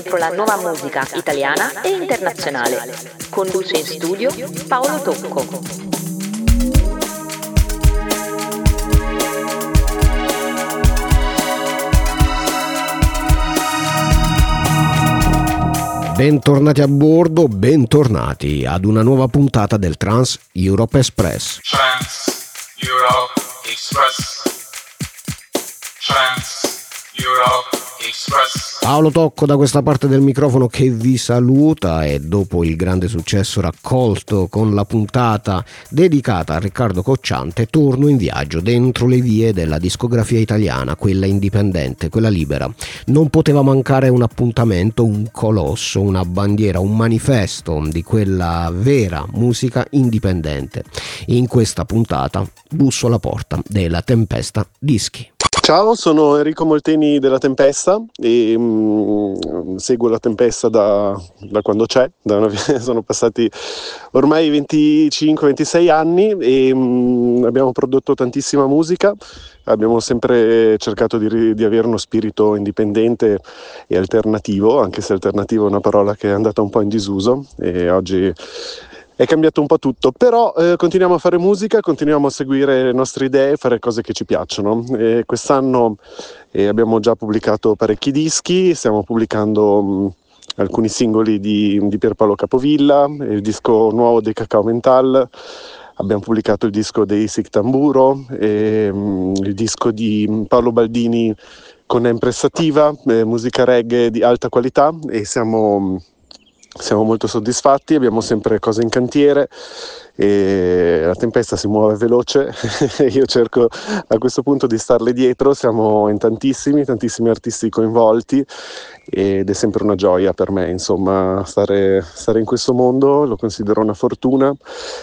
dentro la nuova musica italiana e internazionale. Conduce in studio Paolo Tocco. Bentornati a bordo, bentornati ad una nuova puntata del Trans Europe Express. Trans Europe Express. Trans Europe Express. Paolo Tocco da questa parte del microfono che vi saluta, e dopo il grande successo raccolto con la puntata dedicata a Riccardo Cocciante torno in viaggio dentro le vie della discografia italiana, quella indipendente, quella libera. Non poteva mancare un appuntamento, un colosso, una bandiera, un manifesto di quella vera musica indipendente. In questa puntata busso alla porta della Tempesta Dischi. Ciao, sono Enrico Molteni della Tempesta e seguo la Tempesta da quando c'è, sono passati ormai 25-26 anni e abbiamo prodotto tantissima musica, abbiamo sempre cercato di avere uno spirito indipendente e alternativo, anche se alternativo è una parola che è andata un po' in disuso e oggi è cambiato un po' tutto, però continuiamo a fare musica, continuiamo a seguire le nostre idee, fare cose che ci piacciono. Quest'anno abbiamo già pubblicato parecchi dischi, stiamo pubblicando alcuni singoli di Pierpaolo Capovilla, il disco nuovo dei Cacao Mental, abbiamo pubblicato il disco dei Sic Tamburo, il disco di Paolo Baldini con Empressativa, musica reggae di alta qualità, e siamo molto soddisfatti, abbiamo sempre cose in cantiere e la Tempesta si muove veloce io cerco a questo punto di starle dietro, siamo in tantissimi artisti coinvolti ed è sempre una gioia per me, insomma, stare in questo mondo lo considero una fortuna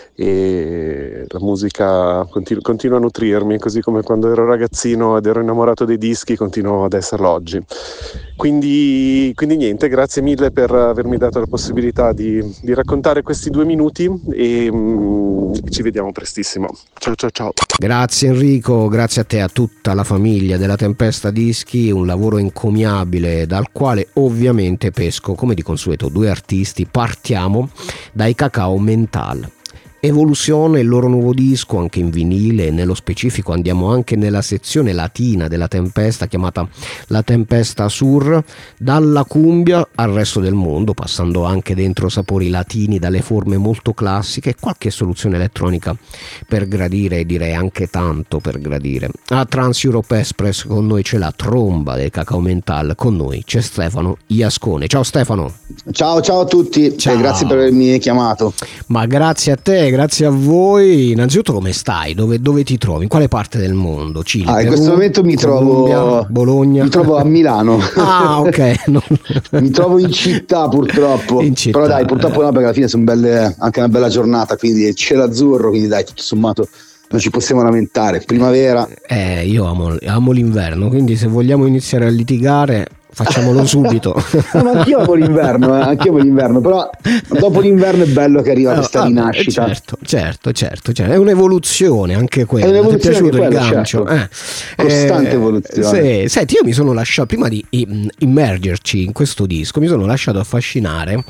e la musica continua a nutrirmi, così come quando ero ragazzino ed ero innamorato dei dischi continuo ad esserlo oggi. Quindi niente, grazie mille per avermi dato la possibilità di raccontare questi 2 minuti e ci vediamo prestissimo. Ciao. Grazie Enrico, grazie a te e a tutta la famiglia della Tempesta Dischi, un lavoro encomiabile dal quale ovviamente pesco come di consueto 2 artisti. Partiamo dai Cacao Mental. Evoluzione, il loro nuovo disco anche in vinile, nello specifico andiamo anche nella sezione latina della Tempesta chiamata La Tempesta Sur, dalla cumbia al resto del mondo, passando anche dentro sapori latini, dalle forme molto classiche, qualche soluzione elettronica per gradire, e direi anche tanto per gradire. A Trans Europe Express con noi c'è la tromba del Cacao Mental, con noi c'è Stefano Iascone. Ciao Stefano. Ciao a tutti. Ciao. E grazie per avermi chiamato. Ma grazie a te, grazie a voi. Innanzitutto come stai? Dove ti trovi? In quale parte del mondo? Cile, Perù, In questo momento mi Colombia, trovo Bologna. Mi trovo a Milano. Ah, ok. Mi trovo in città purtroppo. In città, però dai, purtroppo no, perché alla fine sono anche una bella giornata, quindi cielo azzurro, quindi dai, tutto sommato non ci possiamo lamentare. Primavera. Io amo l'inverno, quindi se vogliamo iniziare a litigare facciamolo subito. No, anch'io amo l'inverno, però dopo l'inverno è bello che arriva questa rinascita. Certo, è un'evoluzione anche quella. È un'evoluzione, ti è piaciuto quella, il gancio? Certo. Costante evoluzione. Senti, io mi sono lasciato, prima di immergerci in questo disco, mi sono lasciato affascinare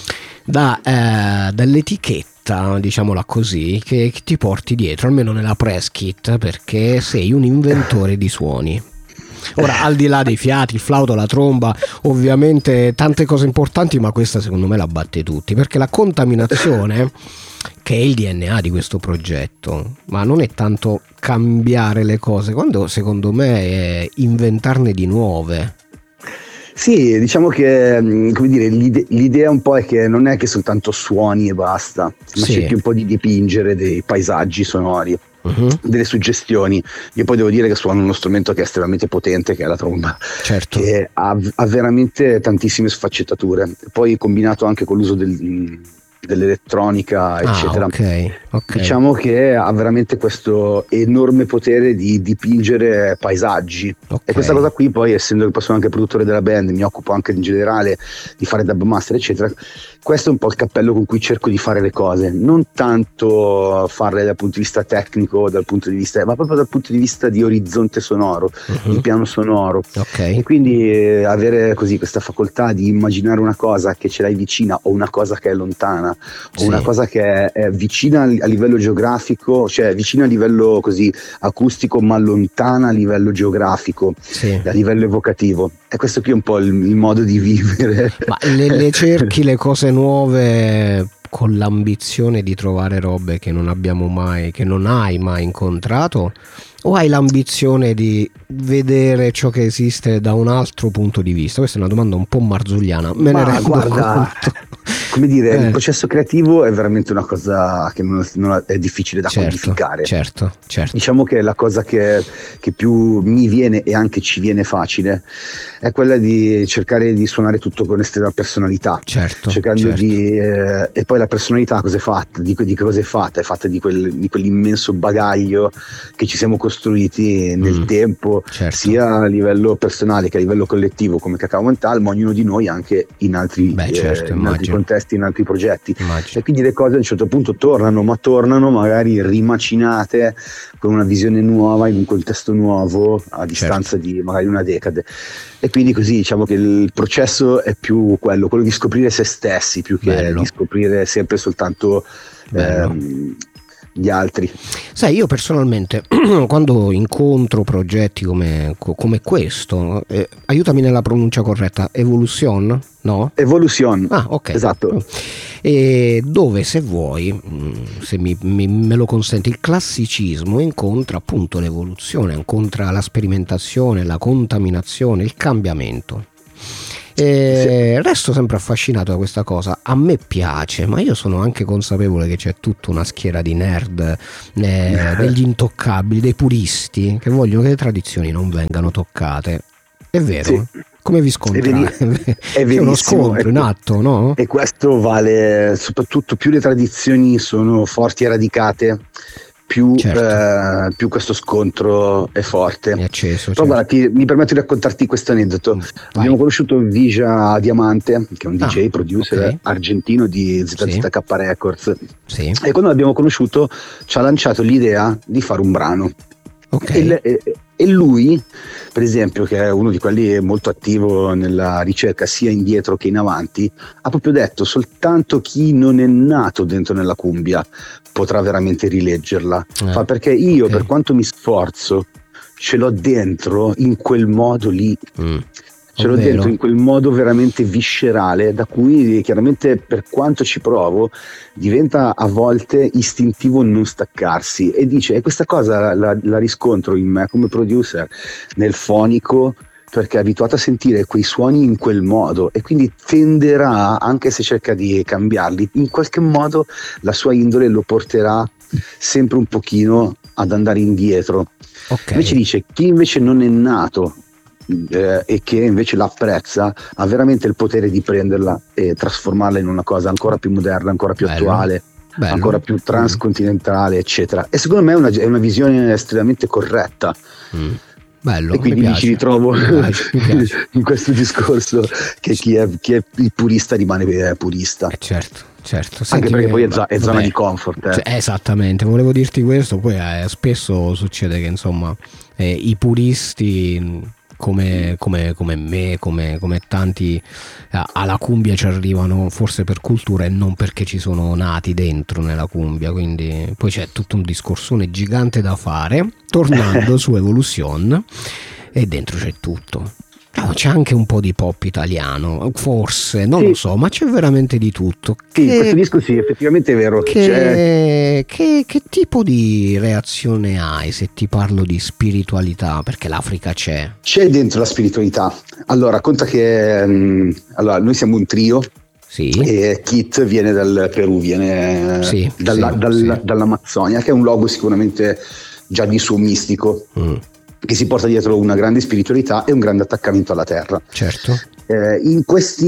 dall'etichetta, diciamola così, che ti porti dietro, almeno nella press kit, perché sei un inventore di suoni. Ora, al di là dei fiati, il flauto, la tromba, ovviamente tante cose importanti, ma questa secondo me la batte tutti, perché la contaminazione, che è il DNA di questo progetto, ma non è tanto cambiare le cose, quando secondo me è inventarne di nuove. Sì, diciamo che come dire, l'idea un po' è che non è che soltanto suoni e basta, ma sì, cerchi un po' di dipingere dei paesaggi sonori. Delle suggestioni. Io poi devo dire che suono uno strumento che è estremamente potente, che è la tromba, certo, che ha veramente tantissime sfaccettature. Poi combinato anche con l'uso dell'elettronica, eccetera. Ok. Diciamo che ha veramente questo enorme potere di dipingere paesaggi. E questa cosa qui, poi, essendo che poi sono anche produttore della band, mi occupo anche in generale di fare dub master, eccetera, questo è un po' il cappello con cui cerco di fare le cose, non tanto farle dal punto di vista tecnico, ma proprio dal punto di vista di orizzonte sonoro, di piano sonoro. E quindi avere così questa facoltà di immaginare una cosa che ce l'hai vicina, o una cosa che è lontana, o una cosa che è vicina a livello geografico, cioè vicina a livello così acustico, ma lontana a livello geografico, a livello evocativo. E questo qui è un po' il modo di vivere. Ma le cerchi le cose nuove con l'ambizione di trovare robe che non hai mai incontrato, o hai l'ambizione di vedere ciò che esiste da un altro punto di vista? Questa è una domanda un po' marzulliana, me ne rendo conto. Come dire, il processo creativo è veramente una cosa che non è difficile da quantificare. Certo. Diciamo che la cosa che più mi viene e anche ci viene facile è quella di cercare di suonare tutto con estrema personalità. Cercando di e poi la personalità cosa è fatta? Di che cosa è fatta? È fatta di quell'immenso bagaglio che ci siamo costruiti nel tempo, sia a livello personale che a livello collettivo come Cacao Mental, ma ognuno di noi anche in altri contesti, in altri progetti. E quindi le cose a un certo punto tornano magari rimacinate con una visione nuova, in un contesto nuovo, a distanza di magari una decade. E quindi così diciamo che il processo è più quello di scoprire se stessi, più che di scoprire sempre soltanto gli altri. Sai, io personalmente quando incontro progetti come questo, aiutami nella pronuncia corretta, Evolution, no? Evolution. Ok. Esatto. E dove, se vuoi, se me lo consenti, il classicismo incontra appunto l'evoluzione, incontra la sperimentazione, la contaminazione, il cambiamento. Resto sempre affascinato da questa cosa. A me piace, ma io sono anche consapevole che c'è tutta una schiera di nerd, degli intoccabili, dei puristi che vogliono che le tradizioni non vengano toccate. È vero? Come vi scontrate? C'è uno scontro in atto, no? E questo vale soprattutto più le tradizioni sono forti e radicate, più questo scontro è forte. È acceso. Però guarda, mi permetto di raccontarti questo aneddoto. Abbiamo conosciuto Vija Diamante, che è un DJ producer argentino di ZZK Records. E quando l'abbiamo conosciuto ci ha lanciato l'idea di fare un brano. E lui, per esempio, che è uno di quelli molto attivo nella ricerca sia indietro che in avanti, ha proprio detto: soltanto chi non è nato dentro nella cumbia potrà veramente rileggerla. Perché io, per quanto mi sforzo, ce l'ho dentro in quel modo lì. Ce l'ho dentro in quel modo veramente viscerale, da cui chiaramente, per quanto ci provo, diventa a volte istintivo non staccarsi. E dice, e questa cosa la riscontro in me come producer, nel fonico, perché è abituato a sentire quei suoni in quel modo, e quindi tenderà, anche se cerca di cambiarli, in qualche modo la sua indole lo porterà sempre un pochino ad andare indietro. Invece dice, chi invece non è nato e che invece l'apprezza, ha veramente il potere di prenderla e trasformarla in una cosa ancora più moderna, ancora più attuale, ancora più transcontinentale, eccetera. E secondo me è una visione estremamente corretta. Bello, e quindi mi ci ritrovo in questo discorso che chi è il purista rimane purista. Certo. Anche Senti, perché poi è zona di comfort. Esattamente, volevo dirti questo. Poi spesso succede che insomma i puristi come me, come tanti, alla cumbia ci arrivano forse per cultura e non perché ci sono nati dentro nella cumbia. Quindi poi c'è tutto un discorsone gigante da fare. Tornando su Evolution, e dentro c'è tutto. C'è anche un po' di pop italiano, forse, non lo so, ma c'è veramente di tutto. Questo disco effettivamente è vero. Che tipo di reazione hai se ti parlo di spiritualità? Perché l'Africa c'è dentro la spiritualità. Allora, conta che noi siamo un trio. E Kit viene dal Perù, viene dall'Amazzonia, che è un luogo sicuramente già di suo mistico, che si porta dietro una grande spiritualità e un grande attaccamento alla terra. Certo. In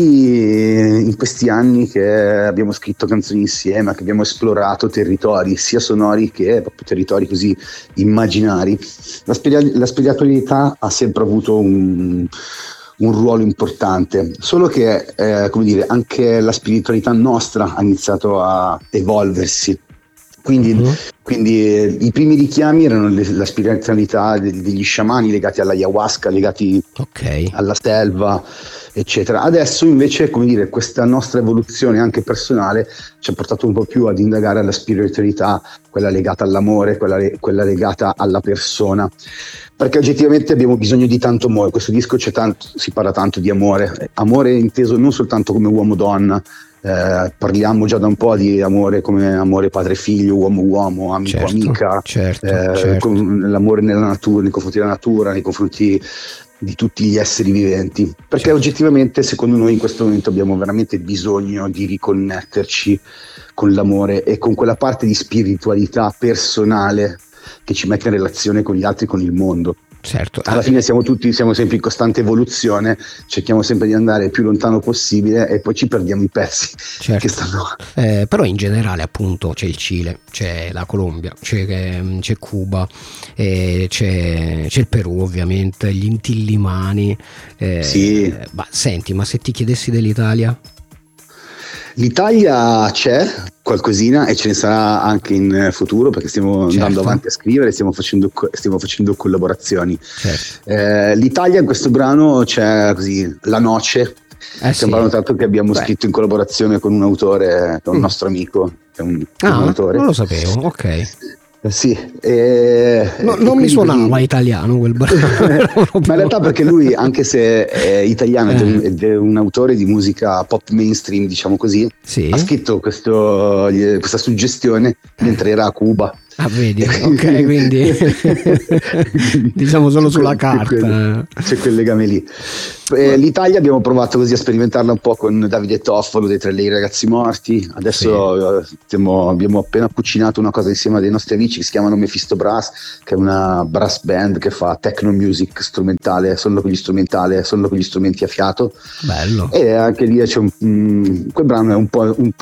questi anni che abbiamo scritto canzoni insieme, che abbiamo esplorato territori sia sonori che proprio territori così immaginari, la spiritualità ha sempre avuto un ruolo importante, solo che come dire, anche la spiritualità nostra ha iniziato a evolversi. Quindi i primi richiami erano la spiritualità degli sciamani legati all'ayahuasca, legati alla selva, eccetera. Adesso invece, come dire, questa nostra evoluzione anche personale ci ha portato un po' più ad indagare alla spiritualità, quella legata all'amore, quella legata alla persona, perché oggettivamente abbiamo bisogno di tanto amore. Questo disco si parla tanto di amore inteso non soltanto come uomo-donna. Parliamo già da un po' di amore come amore padre-figlio, uomo-uomo, amico-amica, con l'amore nella natura, nei confronti della natura, nei confronti di tutti gli esseri viventi, perché oggettivamente secondo noi in questo momento abbiamo veramente bisogno di riconnetterci con l'amore e con quella parte di spiritualità personale che ci mette in relazione con gli altri, con il mondo. Certo. Alla fine siamo sempre in costante evoluzione, cerchiamo sempre di andare il più lontano possibile e poi ci perdiamo i pezzi che stanno. Però in generale appunto c'è il Cile, c'è la Colombia, c'è Cuba, c'è il Perù ovviamente, gli Inti-Illimani. Sì. Senti, ma se ti chiedessi dell'Italia? L'Italia c'è qualcosina e ce ne sarà anche in futuro, perché stiamo andando avanti a scrivere, stiamo facendo collaborazioni. L'Italia in questo brano c'è così La Noce, che è un brano tanto che abbiamo scritto in collaborazione con un autore, con un nostro amico, che è un autore. Non lo sapevo, ok. Sì, non mi suonava italiano quel brano. Ma in realtà perché lui, anche se è italiano ed è un autore di musica pop mainstream, diciamo così, ha scritto questa suggestione mentre era a Cuba. Ah, vedi, ok, quindi diciamo solo sulla carta. C'è quel legame lì. L'Italia abbiamo provato così a sperimentarla un po' con Davide Toffolo dei Tre Lei Ragazzi Morti. Adesso abbiamo appena cucinato una cosa insieme a dei nostri amici che si chiamano Mephisto Brass, che è una brass band che fa techno music strumentale, solo con gli strumenti a fiato. Bello. E anche lì c'è quel brano è un po'